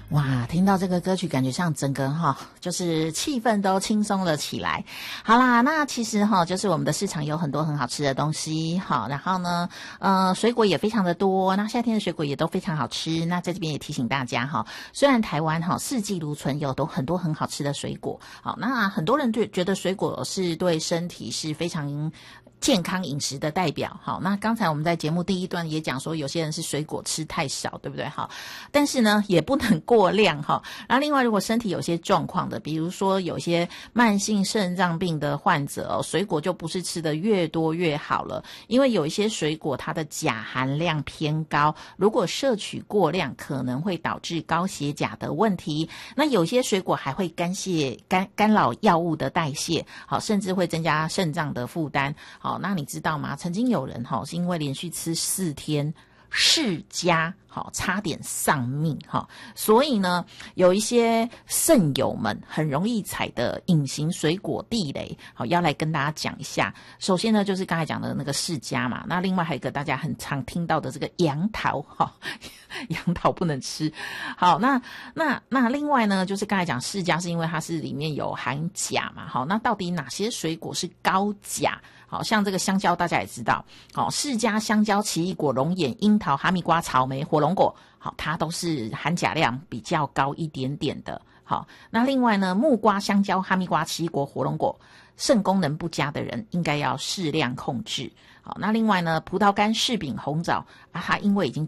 哇，听到这个歌曲，感觉上整个就是气氛都轻松了起来。好啦，那其实就是我们的市场有很多很好吃的东西，然后呢，水果也非常的多，那夏天的水果也都非常好吃。那在这边也提醒大家虽然台湾四季如春，有很多很好吃的水果，好，那很多人觉得水果是对身体是非常健康饮食的代表。好，那刚才我们在节目第一段也讲说，有些人是水果吃太少，对不对？好，但是呢也不能过量哈。然后另外，如果身体有些状况的，比如说有些慢性肾脏病的患者水果就不是吃的越多越好了，因为有一些水果它的钾含量偏高，如果摄取过量可能会导致高血钾的问题。那有些水果还会干扰药物的代谢，好，甚至会增加肾脏的负担。好，那你知道吗？曾经有人是因为连续吃4天释迦，差点丧命。所以呢，有一些肾友们很容易踩的隐形水果地雷，要来跟大家讲一下。首先呢，就是刚才讲的那个释迦嘛，那另外还有一个大家很常听到的这个杨桃，杨桃不能吃。好，那另外呢，就是刚才讲释迦是因为它是里面有含钾嘛，好，那到底哪些水果是高钾？好，像这个香蕉大家也知道，好，释迦、香蕉、奇异果、龙眼、樱桃、哈密瓜、草莓、火龙果，好，它都是含钾量比较高一点点的。好，那另外呢，木瓜、香蕉、哈密瓜、奇异果、火龙果，肾功能不佳的人应该要适量控制。好，那另外呢，葡萄干、柿饼、红枣它因为已经